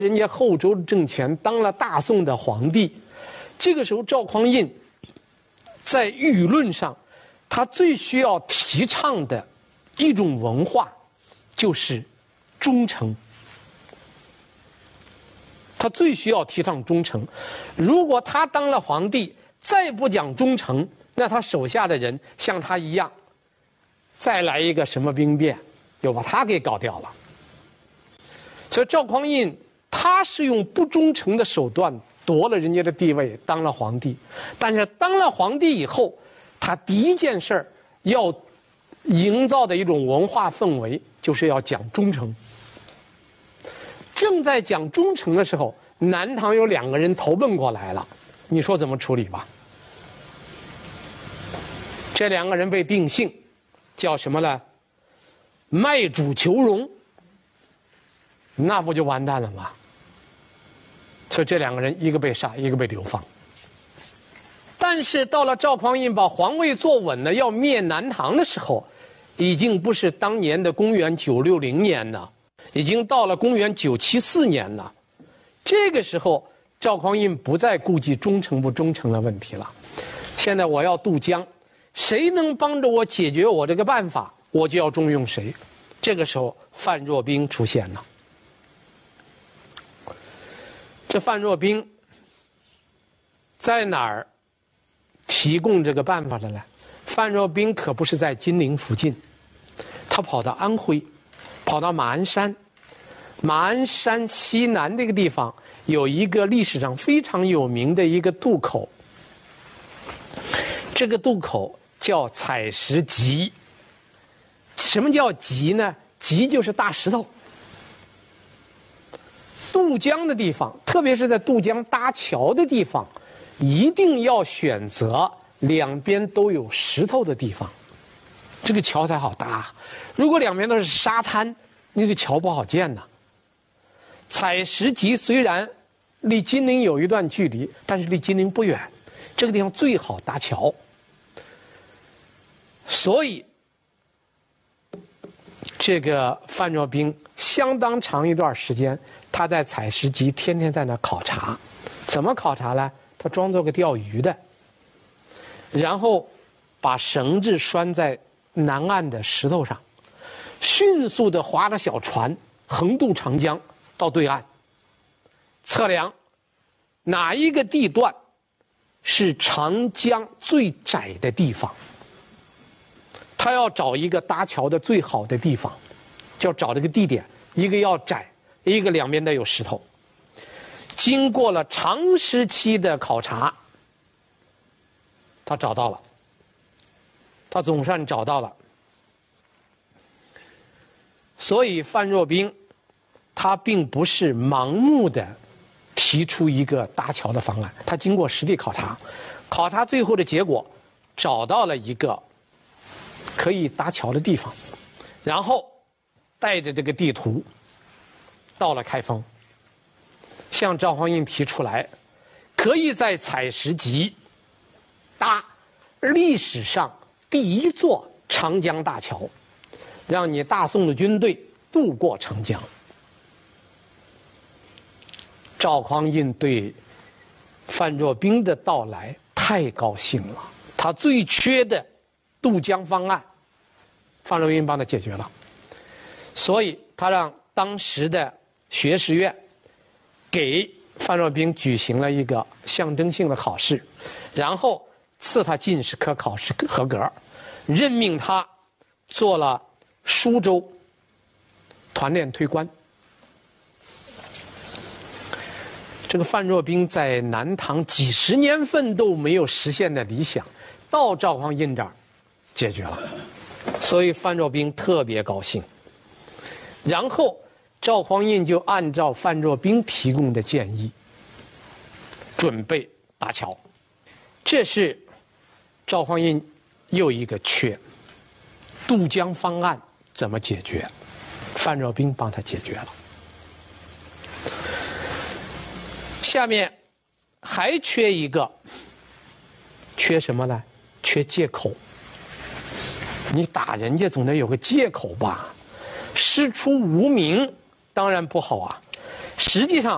人家后周政权当了大宋的皇帝，这个时候赵匡胤在舆论上，他最需要提倡的一种文化就是忠诚。他最需要提倡忠诚。如果他当了皇帝，再不讲忠诚，那他手下的人像他一样，再来一个什么兵变，又把他给搞掉了。所以赵匡胤他是用不忠诚的手段夺了人家的地位，当了皇帝。但是当了皇帝以后，他第一件事要营造的一种文化氛围，就是要讲忠诚。正在讲忠诚的时候，南唐有2个人投奔过来了，你说怎么处理吧？这2个人被定性，叫什么呢？卖主求荣。那不就完蛋了吗？所以这2个人，一个被杀，一个被流放。但是到了赵匡胤把皇位坐稳了，要灭南唐的时候，已经不是当年的公元960年了，已经到了公元974年了。这个时候，赵匡胤不再顾及忠诚不忠诚的问题了。现在我要渡江，谁能帮着我解决我这个办法，我就要重用谁。这个时候，范若冰出现了。这范若冰在哪儿提供这个办法的呢？范若冰可不是在金陵附近，他跑到安徽，跑到马鞍山。马鞍山西南这个地方有一个历史上非常有名的一个渡口，这个渡口叫采石集。什么叫集呢？集就是大石头。渡江的地方，特别是在渡江搭桥的地方，一定要选择两边都有石头的地方，这个桥才好搭。如果两边都是沙滩，那个桥不好建呐。采石集虽然离金陵有一段距离，但是离金陵不远，这个地方最好搭桥。所以这个范若冰相当长一段时间，他在采石集天天在那考察。怎么考察呢？他装作个钓鱼的，然后把绳子拴在南岸的石头上，迅速地划着小船横渡长江到对岸，测量哪一个地段是长江最窄的地方。他要找一个搭桥的最好的地方，就要找这个地点，一个要窄，一个两边得有石头。经过了长时期的考察，他找到了，他总算找到了。所以范若冰他并不是盲目的提出一个搭桥的方案，他经过实地考察，考察最后的结果找到了一个可以搭桥的地方，然后带着这个地图到了开封，向赵匡胤提出来，可以在采石集搭历史上第一座长江大桥，让你大宋的军队渡过长江。赵匡胤对范若冰的到来太高兴了，他最缺的渡江方案，范若冰帮他解决了。所以他让当时的学士院给范若冰举行了一个象征性的考试，然后赐他进士科考试合格，任命他做了舒州团练推官。这个范若冰在南唐几十年奋斗没有实现的理想，到赵匡胤这儿解决了，所以范若冰特别高兴。然后赵匡胤就按照范若冰提供的建议准备搭桥。这是赵匡胤又一个缺，渡江方案怎么解决？范若冰帮他解决了。下面还缺一个，缺什么呢？缺借口。你打人家总得有个借口吧？师出无名当然不好啊。实际上